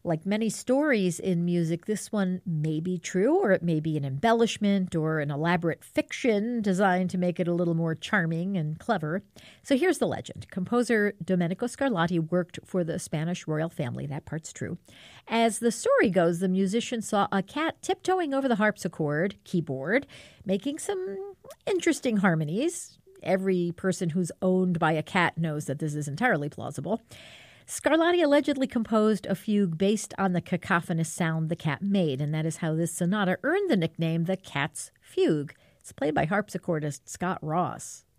Like many stories in music, this one may be true, or it may be an embellishment or an elaborate fiction designed to make it a little more charming and clever. So here's the legend. Composer Domenico Scarlatti worked for the Spanish royal family. That part's true. As the story goes, the musician saw a cat tiptoeing over the harpsichord keyboard, making some interesting harmonies. Every person who's owned by a cat knows that this is entirely plausible. Scarlatti allegedly composed a fugue based on the cacophonous sound the cat made, and that is how this sonata earned the nickname the Cat's Fugue. It's played by harpsichordist Scott Ross.